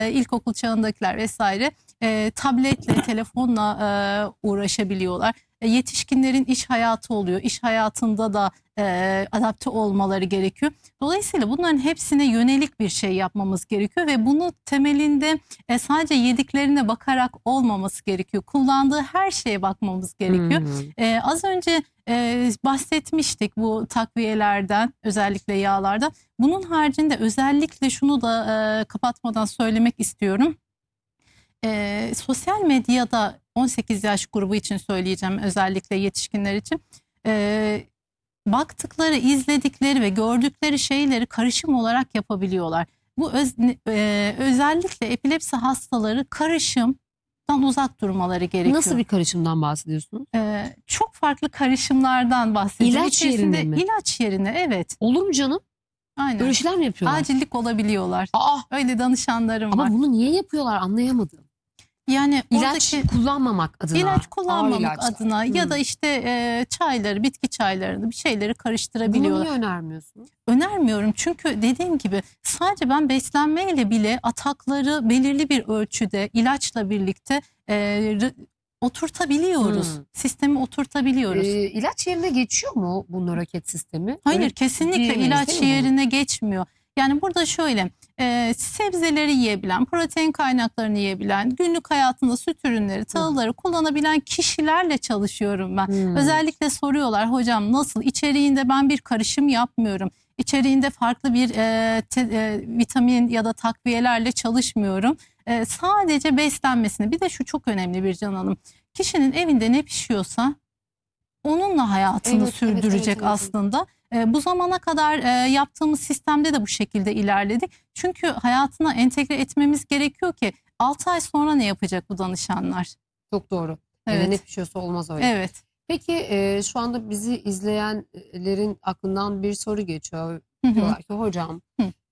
ilkokul çağındakiler vesaire tabletle, telefonla uğraşabiliyorlar. Yetişkinlerin iş hayatı oluyor. İş hayatında da adapte olmaları gerekiyor. Dolayısıyla bunların hepsine yönelik bir şey yapmamız gerekiyor ve bunu temelinde sadece yediklerine bakarak olmaması gerekiyor. Kullandığı her şeye bakmamız gerekiyor. Az önce bahsetmiştik bu takviyelerden, özellikle yağlardan. Bunun haricinde özellikle şunu da kapatmadan söylemek istiyorum. Sosyal medyada 18 yaş grubu için söyleyeceğim, özellikle yetişkinler için. Baktıkları, izledikleri ve gördükleri şeyleri karışım olarak yapabiliyorlar. Bu özellikle epilepsi hastaları karışımdan uzak durmaları gerekiyor. Nasıl bir karışımdan bahsediyorsunuz? Çok farklı karışımlardan bahsediyorum. İlaç yerine mi? İlaç yerine, evet. Olur mu canım? Aynen. Böyle şeyler mi yapıyorlar? Acillik olabiliyorlar. Aa, Öyle danışanlarım ama var. bunu niye yapıyorlar anlayamadım. Yani İlaç kullanmamak adına. İlaç kullanmamak ilaçlar adına ya da işte çayları, bitki çaylarını, bir şeyleri karıştırabiliyorlar. Bunu niye önermiyorsunuz? Önermiyorum çünkü dediğim gibi sadece ben beslenmeyle bile atakları belirli bir ölçüde ilaçla birlikte oturtabiliyoruz. Sistemi oturtabiliyoruz. İlaç yerine geçiyor mu bu nöroket sistemi? Hayır, Öyle kesinlikle diyemeyiz, ilaç değil mi yerine geçmiyor. Yani burada şöyle sebzeleri yiyebilen, protein kaynaklarını yiyebilen, günlük hayatında süt ürünleri, tahılları kullanabilen kişilerle çalışıyorum ben. Özellikle soruyorlar, hocam nasıl? İçeriğinde ben bir karışım yapmıyorum. İçeriğinde farklı bir vitamin ya da takviyelerle çalışmıyorum. Sadece beslenmesini. Bir de şu çok önemli Bircan Hanım. Kişinin evinde ne pişiyorsa onunla hayatını sürdürecek aslında. Bu zamana kadar yaptığımız sistemde de bu şekilde ilerledik. Çünkü hayatına entegre etmemiz gerekiyor ki 6 ay sonra ne yapacak bu danışanlar? Çok doğru. Evet. Ne pişiyorsa olmaz öyle. Evet. Peki şu anda bizi izleyenlerin aklından bir soru geçiyor. Diyorlar ki hocam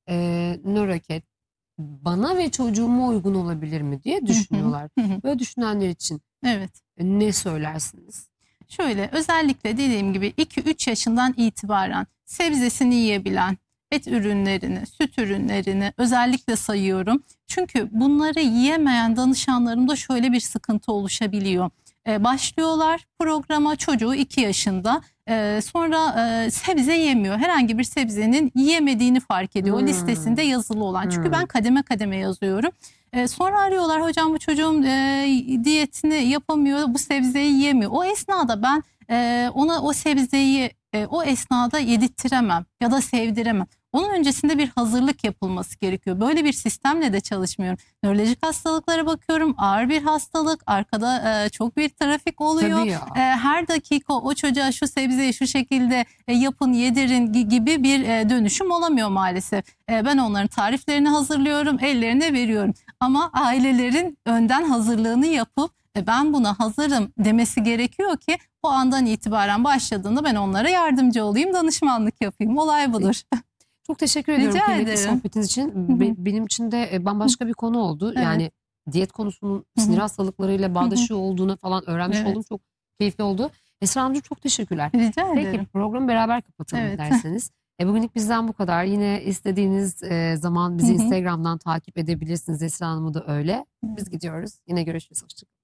nöroket bana ve çocuğuma uygun olabilir mi diye düşünüyorlar. Böyle düşünenler için ne söylersiniz? Şöyle, özellikle dediğim gibi 2-3 yaşından itibaren sebzesini yiyebilen, et ürünlerini, süt ürünlerini özellikle sayıyorum. Çünkü bunları yiyemeyen danışanlarımda şöyle bir sıkıntı oluşabiliyor. Başlıyorlar programa, çocuğu 2 yaşında. Sonra sebze yemiyor. Herhangi bir sebzenin yiyemediğini fark ediyor. O listesinde yazılı olan. Çünkü ben kademe kademe yazıyorum. Sonra arıyorlar, hocam bu çocuğum diyetini yapamıyor, bu sebzeyi yiyemiyor. O esnada ben ona o sebzeyi o esnada yedirttiremem ya da sevdiremem. Onun öncesinde bir hazırlık yapılması gerekiyor. Böyle bir sistemle de çalışmıyorum. Nörolojik hastalıklara bakıyorum. Ağır bir hastalık. Arkada çok bir trafik oluyor. Her dakika o çocuğa şu sebzeyi şu şekilde yapın, yedirin gibi bir dönüşüm olamıyor maalesef. Ben onların tariflerini hazırlıyorum, ellerine veriyorum. Ama ailelerin önden hazırlığını yapıp ben buna hazırım demesi gerekiyor ki o andan itibaren başladığında ben onlara yardımcı olayım, danışmanlık yapayım. Olay budur. Çok teşekkür ediyorum Rica kıymetli ederim. sohbetiniz için. Benim için de bambaşka bir konu oldu. Evet. Yani diyet konusunun sinir hastalıklarıyla bağdaşıyor olduğunu falan öğrenmiş oldum. Çok keyifli oldu. Esra Hanımcığım çok teşekkürler. Rica ederim. Peki programı beraber kapatalım derseniz. Bugünlük bizden bu kadar. Yine istediğiniz zaman bizi Instagram'dan takip edebilirsiniz. Esra Hanım'ı da öyle. Biz gidiyoruz. Yine görüşürüz. Hoşçakalın.